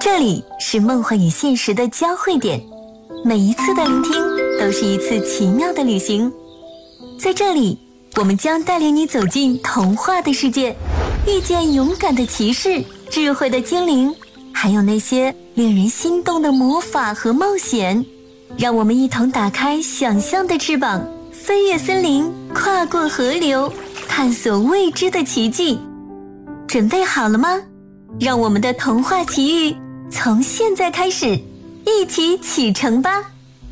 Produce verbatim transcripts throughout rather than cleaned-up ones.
这里是梦幻与现实的交汇点，每一次的聆听都是一次奇妙的旅行。在这里，我们将带领你走进童话的世界，遇见勇敢的骑士、智慧的精灵，还有那些令人心动的魔法和冒险。让我们一同打开想象的翅膀，飞越森林，跨过河流，探索未知的奇迹。准备好了吗？让我们的童话奇遇从现在开始，一起启程吧！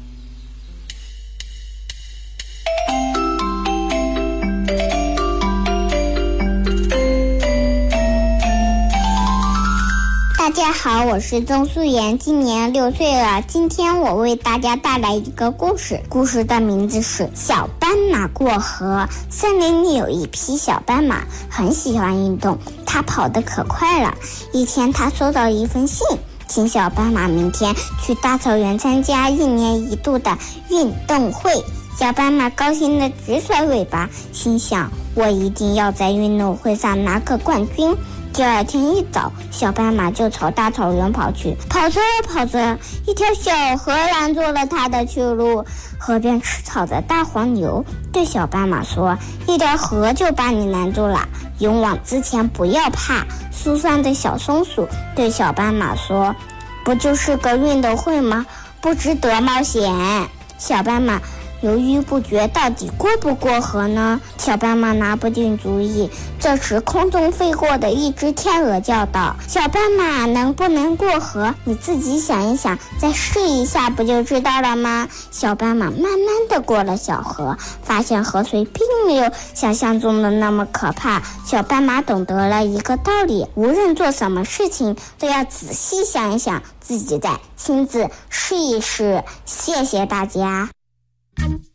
大家好，我是曾素妍，今年六岁了。今天我为大家带来一个故事，故事的名字是小斑马过河。森林里有一匹小斑马，很喜欢运动，它跑得可快了。一天，它收到一封信，请小斑马明天去大草原参加一年一度的运动会。小斑马高兴地直甩尾巴，心想我一定要在运动会上拿个冠军。第二天一早，小斑马就朝大草原跑去。跑着跑着，一条小河拦住了它的去路。河边吃草的大黄牛对小斑马说：“一条河就把你拦住了，勇往直前，不要怕。”疏散的小松鼠对小斑马说：“不就是个运动会吗？不值得冒险。”小斑马犹豫不决，到底过不过河呢？小斑马拿不定主意。这时空中飞过的一只天鹅叫道：“小斑马能不能过河？你自己想一想，再试一下不就知道了吗？”小斑马慢慢地过了小河，发现河水并没有想象中的那么可怕。小斑马懂得了一个道理，无论做什么事情都要仔细想一想，自己再亲自试一试。谢谢大家。